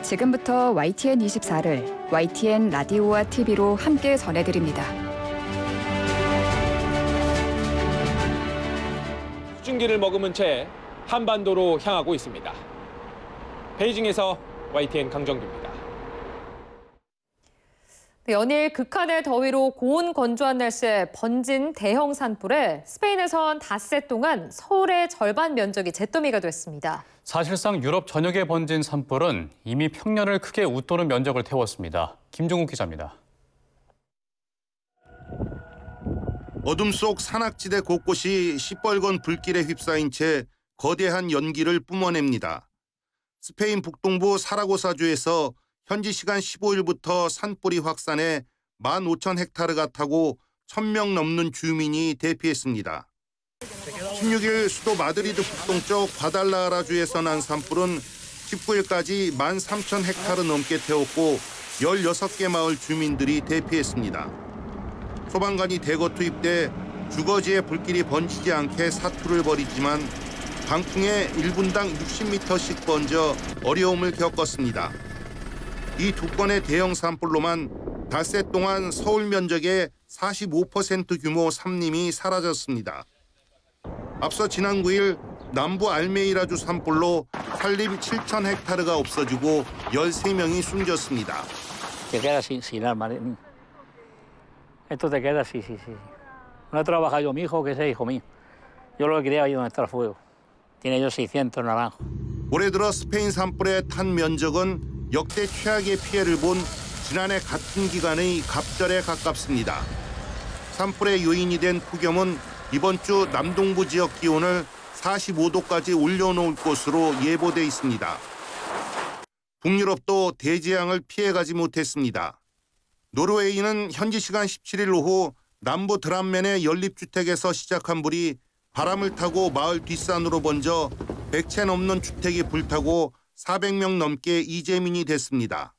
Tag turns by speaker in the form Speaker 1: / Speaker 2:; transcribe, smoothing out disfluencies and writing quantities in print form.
Speaker 1: 지금부터 YTN24를 YTN 라디오와 TV로 함께 전해드립니다.
Speaker 2: 수증기를 머금은 채 한반도로 향하고 있습니다. 베이징에서 YTN 강정규입니다.
Speaker 3: 연일 극한의 더위로 고온 건조한 날씨에 번진 대형 산불에 스페인에선 닷새 동안 서울의 절반 면적이 잿더미가 됐습니다.
Speaker 4: 사실상 유럽 전역에 번진 산불은 이미 평년을 크게 웃도는 면적을 태웠습니다. 김종국 기자입니다.
Speaker 5: 어둠 속 산악지대 곳곳이 시뻘건 불길에 휩싸인 채 거대한 연기를 뿜어냅니다. 스페인 북동부 사라고사주에서 현지 시간 15일부터 산불이 확산해 15,000헥타르가 타고 1,000명 넘는 주민이 대피했습니다. 16일 수도 마드리드 북동쪽 과달라하라주에서 난 산불은 19일까지 13,000헥타르 넘게 태웠고 16개 마을 주민들이 대피했습니다. 소방관이 대거 투입돼 주거지에 불길이 번지지 않게 사투를 벌이지만 강풍에 1분당 60m씩 번져 어려움을 겪었습니다. 이 두 건의 대형 산불로만 닷새 동안 서울 면적의 45% 규모 산림이 사라졌습니다. 앞서 지난 9일 남부 알메이라주 산불로 산림 7,000헥타르가 없어지고 13명이 숨졌습니다.
Speaker 6: Te quedas sin arma. Esto te queda así. No he trabajado yo, mi hijo, que ese hijo mío. Yo lo crié ahí donde está el fuego. Tiene yo 600 naranjos.
Speaker 5: 올해 들어 스페인 산불에 탄 면적은 역대 최악의 피해를 본 지난해 같은 기간의 갑절에 가깝습니다. 산불의 요인이 된 폭염은 이번 주 남동부 지역 기온을 45도까지 올려놓을 것으로 예보돼 있습니다. 북유럽도 대재앙을 피해가지 못했습니다. 노르웨이는 현지 시간 17일 오후 남부 드람멘의 연립주택에서 시작한 불이 바람을 타고 마을 뒷산으로 번져 100채 넘는 주택이 불타고 400명 넘게 이재민이 됐습니다.